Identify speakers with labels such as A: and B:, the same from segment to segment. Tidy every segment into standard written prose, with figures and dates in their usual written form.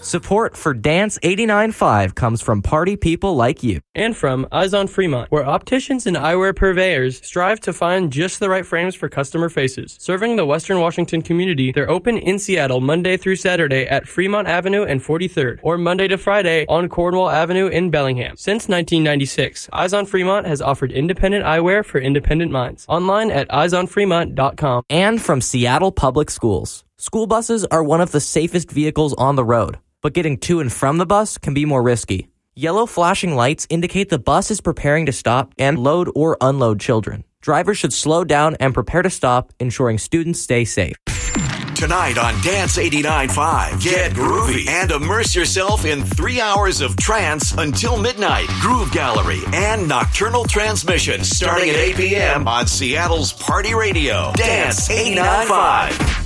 A: Support for Dance 89.5 comes from party people like you.
B: And from Eyes on Fremont, where opticians and eyewear purveyors strive to find just the right frames for customer faces. Serving the Western Washington community, they're open in Seattle Monday through Saturday at Fremont Avenue and 43rd, or Monday to Friday on Cornwall Avenue in Bellingham. Since 1996, Eyes on Fremont has offered independent eyewear for independent minds. Online at eyesonfremont.com.
A: And from Seattle Public Schools. School buses are one of the safest vehicles on the road, but getting to and from the bus can be more risky. Yellow flashing lights indicate the bus is preparing to stop and load or unload children. Drivers should slow down and prepare to stop, ensuring students stay safe.
C: Tonight on Dance 89.5, get groovy and immerse yourself in 3 hours of trance until midnight. Groove Gallery and Nocturnal Transmission starting at 8 p.m. on Seattle's Party Radio. Dance 89.5.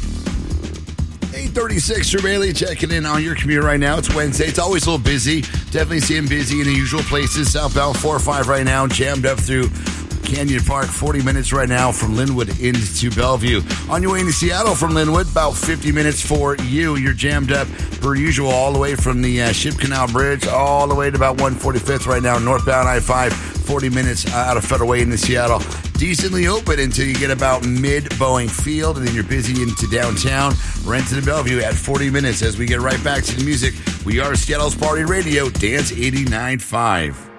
D: 8:36, Drew Bailey checking in on your commute right now. It's Wednesday. It's always a little busy. Definitely seeing busy in the usual places. Southbound 405 right now, jammed up through Canyon Park. 40 minutes right now from Linwood into Bellevue. On your way into Seattle from Linwood, about 50 minutes for you. You're jammed up per usual all the way from the Ship Canal Bridge all the way to about 145th right now. Northbound I-5, 40 minutes out of Federal Way into Seattle. Decently open until you get about mid-Boeing Field, and then you're busy into downtown. Renton and Bellevue at 40 minutes as we get right back to the music. We are Seattle's Party Radio, Dance 89.5.